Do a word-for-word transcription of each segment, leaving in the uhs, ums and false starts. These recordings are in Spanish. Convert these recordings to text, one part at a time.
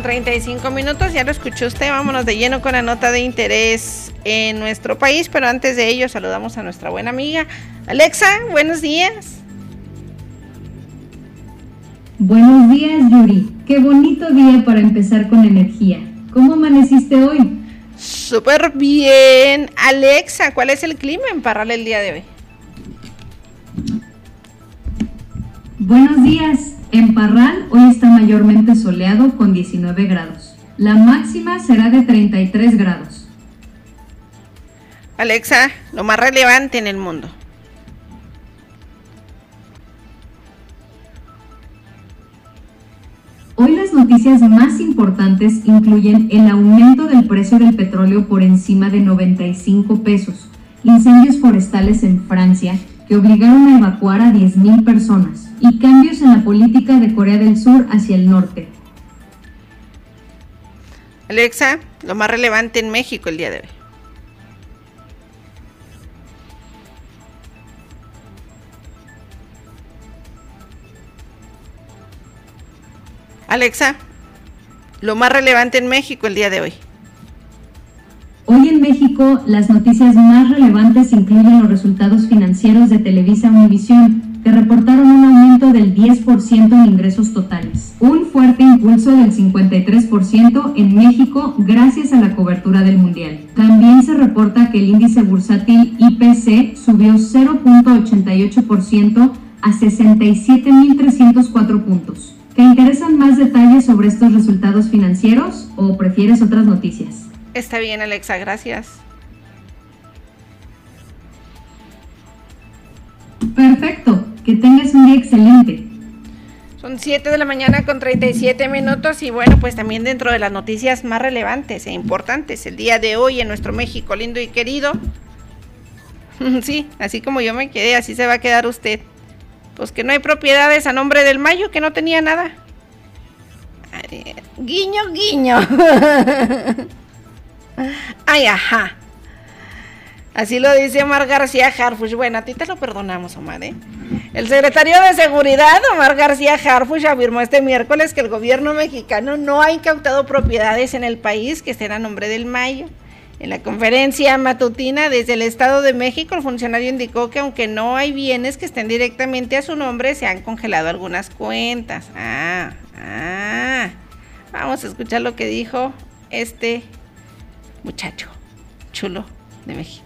treinta y cinco minutos, ya lo escuchó usted, vámonos de lleno con la nota de interés en nuestro país, pero antes de ello saludamos a nuestra buena amiga Alexa, buenos días. Buenos días, Yuri, qué bonito día para empezar con energía. ¿Cómo amaneciste hoy? Súper bien. Alexa, ¿cuál es el clima en Parral el día de hoy? Buenos días. En Parral hoy está mayormente soleado con diecinueve grados. La máxima será de treinta y tres grados. Alexa, lo más relevante en el mundo. Hoy las noticias más importantes incluyen el aumento del precio del petróleo por encima de noventa y cinco pesos, incendios forestales en Francia que obligaron a evacuar a diez mil personas y cambios en la política de Corea del Sur hacia el norte. Alexa, lo más relevante en México el día de hoy. Alexa, lo más relevante en México el día de hoy. Hoy en México, las noticias más relevantes incluyen los resultados financieros de Televisa Univisión, que reportaron un aumento del diez por ciento en ingresos totales, un fuerte impulso del cincuenta y tres por ciento en México gracias a la cobertura del Mundial. También se reporta que el índice bursátil I P C subió cero punto ochenta y ocho por ciento a sesenta y siete mil trescientos cuatro puntos. ¿Te interesan más detalles sobre estos resultados financieros o prefieres otras noticias? Está bien, Alexa, gracias. Perfecto, que tengas un día excelente. Son siete de la mañana con treinta y siete minutos y bueno, pues también dentro de las noticias más relevantes e importantes el día de hoy en nuestro México lindo y querido. Sí, así como yo me quedé, así se va a quedar usted. Pues que no hay propiedades a nombre del Mayo, que no tenía nada. Ay, guiño, guiño. Ay, ajá. Así lo dice Omar García Harfuch. Bueno, a ti te lo perdonamos, Omar, ¿eh? El secretario de Seguridad, Omar García Harfuch, afirmó este miércoles que el gobierno mexicano no ha incautado propiedades en el país que estén a nombre del Mayo. En la conferencia matutina desde el Estado de México, el funcionario indicó que aunque no hay bienes que estén directamente a su nombre, se han congelado algunas cuentas. Ah, ah. Vamos a escuchar lo que dijo este muchacho chulo de México.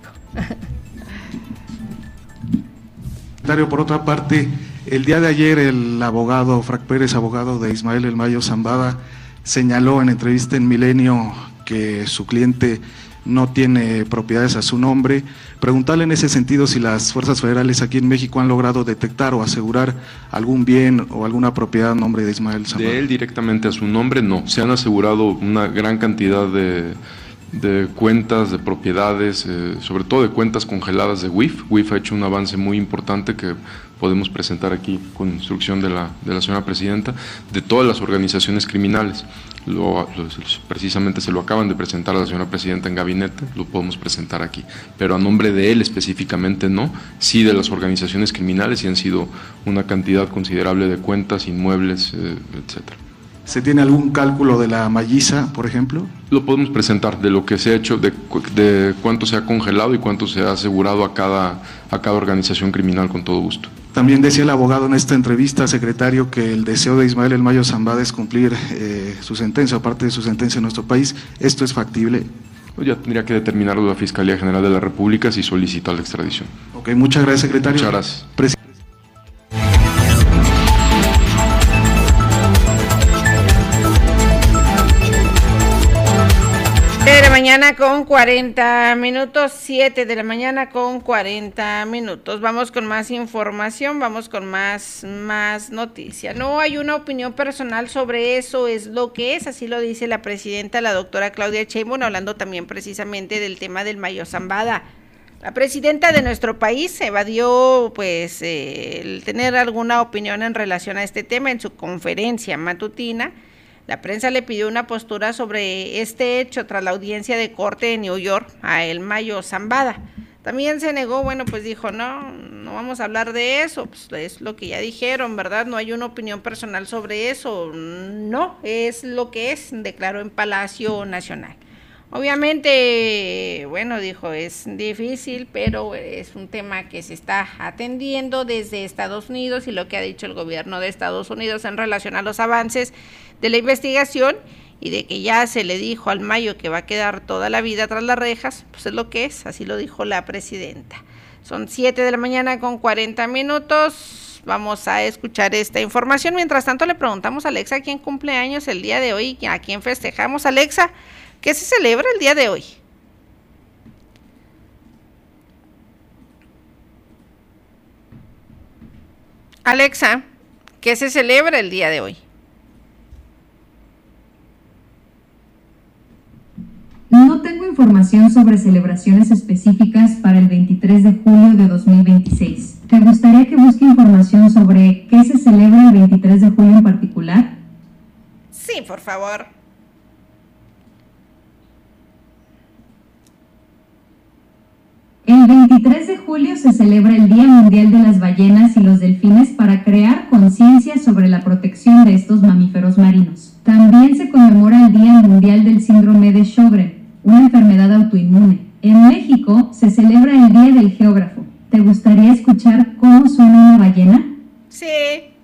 Por otra parte, el día de ayer el abogado Frank Pérez, abogado de Ismael El Mayo Zambada, señaló en entrevista en Milenio que su cliente no tiene propiedades a su nombre. Preguntarle en ese sentido si las fuerzas federales aquí en México han logrado detectar o asegurar algún bien o alguna propiedad a nombre de Ismael Zambada. De él directamente a su nombre, no. Se han asegurado una gran cantidad de, de cuentas, de propiedades, eh, sobre todo de cuentas congeladas de W I F. W I F ha hecho un avance muy importante que podemos presentar aquí con instrucción de la, de la señora presidenta, de todas las organizaciones criminales. Lo, lo, precisamente se lo acaban de presentar a la señora presidenta en gabinete, lo podemos presentar aquí, pero a nombre de él específicamente no, sí de las organizaciones criminales, y han sido una cantidad considerable de cuentas, inmuebles, eh, etcétera. ¿Se tiene algún cálculo de la malliza, por ejemplo? Lo podemos presentar, de lo que se ha hecho, de, de cuánto se ha congelado y cuánto se ha asegurado a cada, a cada organización criminal, con todo gusto. También decía el abogado en esta entrevista, secretario, que el deseo de Ismael El Mayo Zambada es cumplir eh, su sentencia, o parte de su sentencia en nuestro país. ¿Esto es factible? Pues ya tendría que determinarlo la Fiscalía General de la República si solicita la extradición. Ok, muchas gracias, secretario. Muchas gracias. Presi- de la mañana con cuarenta minutos, siete de la mañana con cuarenta minutos. Vamos con más información, vamos con más, más noticias. No hay una opinión personal sobre eso, es lo que es, así lo dice la presidenta, la doctora Claudia Sheinbaum, hablando también precisamente del tema del Mayo Zambada. La presidenta de nuestro país evadió pues eh, el tener alguna opinión en relación a este tema en su conferencia matutina. La prensa le pidió una postura sobre este hecho tras la audiencia de corte en New York a El Mayo Zambada. También se negó, bueno, pues dijo, no, no vamos a hablar de eso, pues es lo que ya dijeron, ¿verdad? No hay una opinión personal sobre eso, no, es lo que es, declaró en Palacio Nacional. Obviamente, bueno, dijo, es difícil, pero es un tema que se está atendiendo desde Estados Unidos y lo que ha dicho el gobierno de Estados Unidos en relación a los avances de la investigación y de que ya se le dijo al Mayo que va a quedar toda la vida tras las rejas, pues es lo que es, así lo dijo la presidenta. Son siete de la mañana con cuarenta minutos, vamos a escuchar esta información. Mientras tanto le preguntamos a Alexa quién cumple años el día de hoy, a quién festejamos. Alexa, ¿qué se celebra el día de hoy? Alexa, ¿qué se celebra el día de hoy? No tengo información sobre celebraciones específicas para el veintitrés de julio de dos mil veintiséis. ¿Te gustaría que busque información sobre qué se celebra el veintitrés de julio en particular? Sí, por favor. El veintitrés de julio se celebra el Día Mundial de las Ballenas y los Delfines para crear conciencia sobre la protección de estos mamíferos marinos. También se conmemora el Día Mundial del Síndrome de Sjögren, una enfermedad autoinmune. En México se celebra el Día del Geógrafo. ¿Te gustaría escuchar cómo suena una ballena? Sí.